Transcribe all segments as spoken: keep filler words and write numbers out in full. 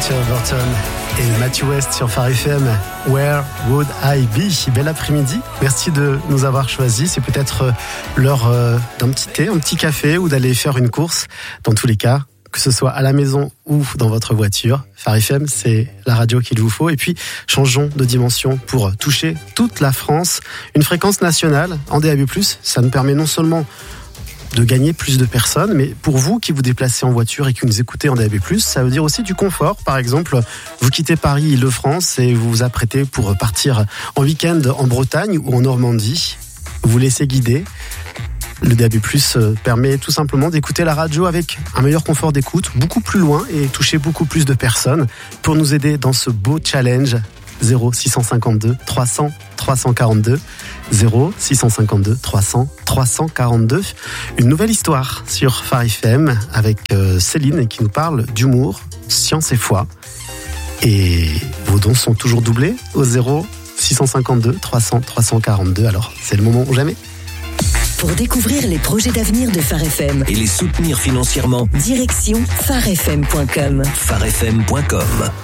Richard Burton et Matthew West sur Phare F M. Where would I be? Bel après-midi. Merci de nous avoir choisis. C'est peut-être l'heure d'un petit thé, un petit café ou d'aller faire une course. Dans tous les cas, que ce soit à la maison ou dans votre voiture, Phare F M, c'est la radio qu'il vous faut. Et puis, changeons de dimension pour toucher toute la France. Une fréquence nationale en D A B plus, ça nous permet non seulement de gagner plus de personnes, mais pour vous qui vous déplacez en voiture et qui nous écoutez en D A B plus, ça veut dire aussi du confort. Par exemple, vous quittez Paris, Île-de-France et vous vous apprêtez pour partir en week-end en Bretagne ou en Normandie. Vous vous laissez guider. Le D A B plus permet tout simplement d'écouter la radio avec un meilleur confort d'écoute, beaucoup plus loin et toucher beaucoup plus de personnes. Pour nous aider dans ce beau challenge, zéro six cent cinquante-deux trois cents trois cent quarante-deux, zéro six cent cinquante-deux trois cents trois cent quarante-deux. Une nouvelle histoire sur Phare F M avec Céline qui nous parle d'humour, science et foi. Et vos dons sont toujours doublés au zéro six cent cinquante-deux trois cents trois cent quarante-deux. Alors, c'est le moment ou jamais. Pour découvrir les projets d'avenir de Phare F M et les soutenir financièrement, direction phare f m point com. phare f m point com.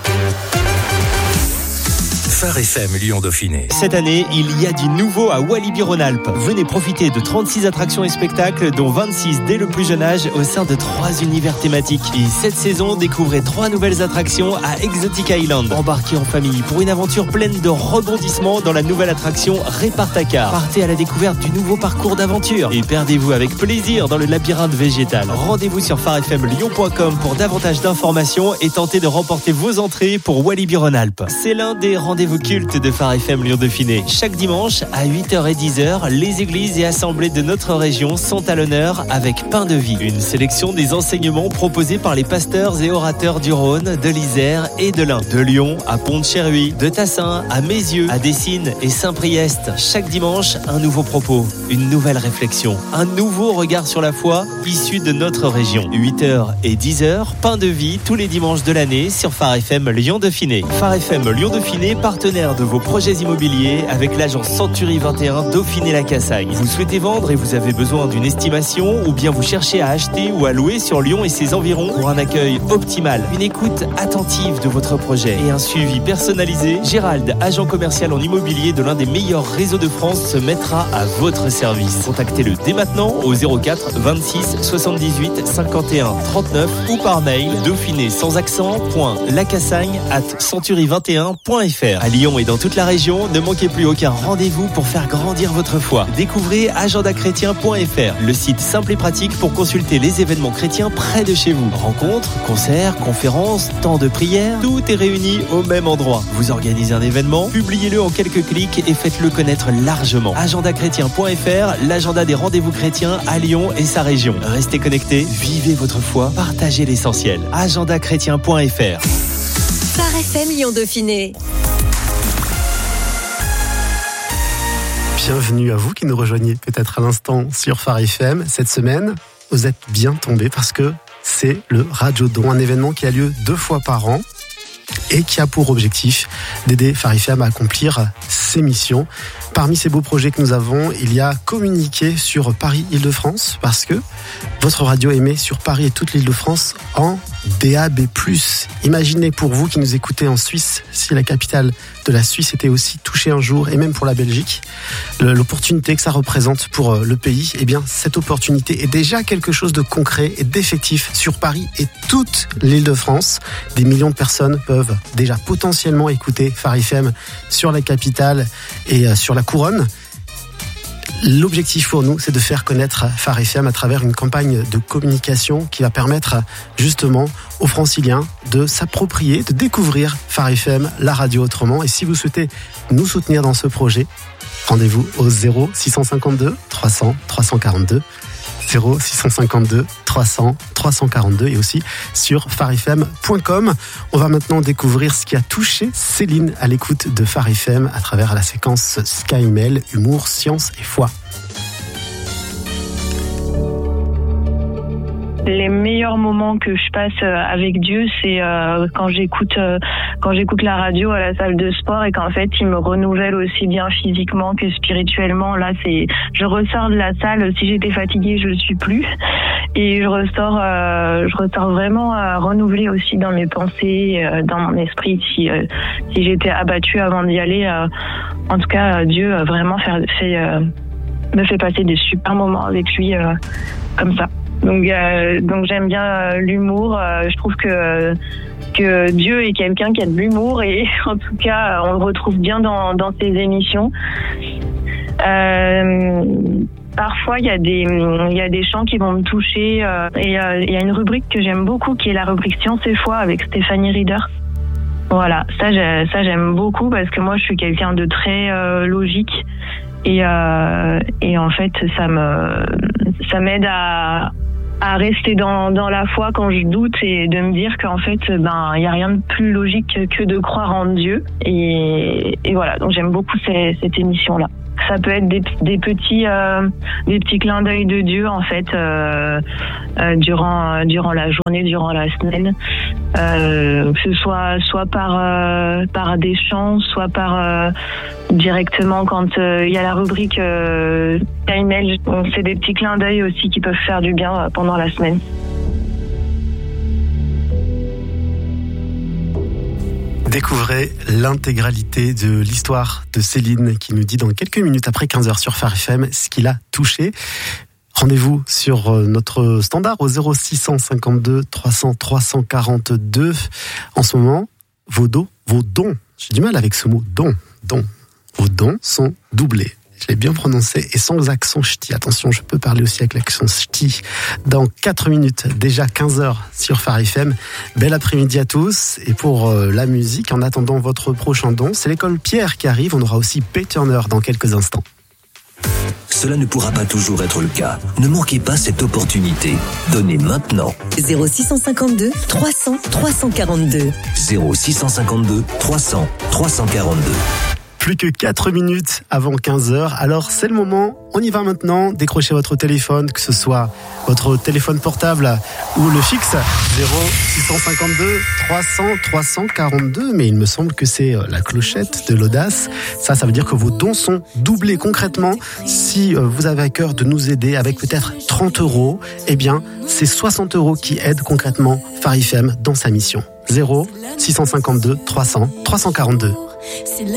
Phare F M Lyon-Dauphiné. Cette année, il y a du nouveau à Walibi-Rhône-Alpes. Venez profiter de trente-six attractions et spectacles, dont vingt-six dès le plus jeune âge, au sein de trois univers thématiques. Et cette saison, découvrez trois nouvelles attractions à Exotic Island. Embarquez en famille pour une aventure pleine de rebondissements dans la nouvelle attraction Répartacar. Partez à la découverte du nouveau parcours d'aventure et perdez-vous avec plaisir dans le labyrinthe végétal. Rendez-vous sur phare f m lyon point com pour davantage d'informations et tentez de remporter vos entrées pour Walibi-Rhône-Alpes. C'est l'un des rendez-vous culte de Phare F M Lyon-Dauphiné. Chaque dimanche à huit heures et dix heures, les églises et assemblées de notre région sont à l'honneur avec Pain de Vie. Une sélection des enseignements proposés par les pasteurs et orateurs du Rhône, de l'Isère et de l'Ain. De Lyon à Pont-de-Chéruy, de Tassin à Mézieux, à Dessines et Saint-Priest. Chaque dimanche, un nouveau propos, une nouvelle réflexion, un nouveau regard sur la foi issu de notre région. huit heures et dix heures, Pain de Vie tous les dimanches de l'année sur Phare F M Lyon-Dauphiné. Phare F M Lyon-Dauphiné, partenaire de vos projets immobiliers avec l'agence Century vingt et un Dauphiné-la-Cassagne. Vous souhaitez vendre et vous avez besoin d'une estimation ou bien vous cherchez à acheter ou à louer sur Lyon et ses environs pour un accueil optimal, une écoute attentive de votre projet et un suivi personnalisé, Gérald, agent commercial en immobilier de l'un des meilleurs réseaux de France, se mettra à votre service. Contactez-le dès maintenant au zéro quatre vingt-six soixante-dix-huit cinquante et un trente-neuf ou par mail dauphiné sans accent point lacassagne arobase century vingt et un point f r. À Lyon et dans toute la région, ne manquez plus aucun rendez-vous pour faire grandir votre foi. Découvrez agenda chrétien point f r, le site simple et pratique pour consulter les événements chrétiens près de chez vous. Rencontres, concerts, conférences, temps de prière, tout est réuni au même endroit. Vous organisez un événement, publiez-le en quelques clics et faites-le connaître largement. agenda chrétien point f r, l'agenda des rendez-vous chrétiens à Lyon et sa région. Restez connectés, vivez votre foi, partagez l'essentiel. agenda chrétien point f r. Phare F M Lyon-Dauphiné. Bienvenue à vous qui nous rejoignez peut-être à l'instant sur Phare F M. Cette semaine, vous êtes bien tombés parce que c'est le Radiodon, un événement qui a lieu deux fois par an et qui a pour objectif d'aider Phare F M à accomplir ses missions. Parmi ces beaux projets que nous avons, il y a communiquer sur Paris-Île-de-France parce que votre radio émet sur Paris et toute l'Île-de-France en D A B plus. Imaginez pour vous qui nous écoutez en Suisse, si la capitale de la Suisse était aussi touchée un jour, et même pour la Belgique, l'opportunité que ça représente pour le pays, eh bien cette opportunité est déjà quelque chose de concret et d'effectif sur Paris et toute l'Île-de-France. Des millions de personnes peuvent déjà potentiellement écouter Phare F M sur la capitale et sur la couronne. L'objectif pour nous, c'est de faire connaître Phare F M à travers une campagne de communication qui va permettre justement aux franciliens de s'approprier, de découvrir Phare F M, la radio autrement. Et si vous souhaitez nous soutenir dans ce projet, rendez-vous au zéro six cent cinquante-deux trois cents trois cent quarante-deux, zéro six cent cinquante-deux trois cents trois cent quarante-deux et aussi sur phare f m point com. On va maintenant découvrir ce qui a touché Céline à l'écoute de Phare F M à travers la séquence Sky Mail, humour, science et foi. Les meilleurs moments que je passe avec Dieu, c'est euh, quand j'écoute euh, quand j'écoute la radio à la salle de sport et qu'en fait, il me renouvelle aussi bien physiquement que spirituellement. Là, c'est je ressors de la salle. Si j'étais fatiguée, je le suis plus, et je ressors euh, je ressors vraiment euh, renouvelée aussi dans mes pensées, euh, dans mon esprit. Si euh, si j'étais abattue avant d'y aller, euh, en tout cas, Dieu a vraiment fait, fait euh, me fait passer des super moments avec lui euh, comme ça. Donc, euh, donc j'aime bien euh, l'humour. Euh, je trouve que que Dieu est quelqu'un qui a de l'humour et en tout cas, on le retrouve bien dans dans ses émissions. Euh, parfois, il y a des il y a des chants qui vont me toucher. Euh, et euh, il y a une rubrique que j'aime beaucoup qui est la rubrique Science et foi avec Stéphanie Rieder. Voilà, ça, j'ai, ça j'aime beaucoup parce que moi, je suis quelqu'un de très euh, logique. Et, euh, et en fait, ça me, ça m'aide à, à rester dans, dans la foi quand je doute et de me dire qu'en fait, ben, il n'y a rien de plus logique que de croire en Dieu. Et, et voilà, donc j'aime beaucoup ces, cette émission-là. Ça peut être des, des petits, euh, des petits clins d'œil de Dieu en fait euh, euh, durant, euh, durant la journée, durant la semaine, euh, que ce soit soit par euh, par des chants, soit par euh, directement quand il euh, y a la rubrique euh, Time Mail. Donc c'est des petits clins d'œil aussi qui peuvent faire du bien euh, pendant la semaine. Découvrez l'intégralité de l'histoire de Céline qui nous dit dans quelques minutes après quinze heures sur Phare F M ce qui l'a touché. Rendez-vous sur notre standard au zéro six cent cinquante-deux trois cents trois cent quarante-deux. En ce moment, vos dons, vos dons, j'ai du mal avec ce mot, dons, dons, vos dons sont doublés. Je l'ai bien prononcé et sans accent ch'ti. Attention, je peux parler aussi avec l'accent ch'ti. Dans quatre minutes, déjà quinze heures sur Phare F M. Bel après-midi à tous. Et pour euh, la musique, en attendant votre prochain don, c'est l'école Pierre qui arrive. On aura aussi Pay Turner dans quelques instants. Cela ne pourra pas toujours être le cas. Ne manquez pas cette opportunité. Donnez maintenant. zéro six cent cinquante-deux trois cents trois cent quarante-deux. zéro six cent cinquante-deux trois cents trois cent quarante-deux. Plus que quatre minutes avant quinze heures, alors c'est le moment, on y va maintenant, décrochez votre téléphone, que ce soit votre téléphone portable ou le fixe, zéro six cent cinquante-deux trois cents trois cent quarante-deux, mais il me semble que c'est la clochette de l'audace. Ça, ça veut dire que vos dons sont doublés concrètement. Si vous avez à cœur de nous aider avec peut-être trente euros, eh bien, c'est soixante euros qui aident concrètement Phare F M dans sa mission. zéro six cent cinquante-deux trois cents trois cent quarante-deux.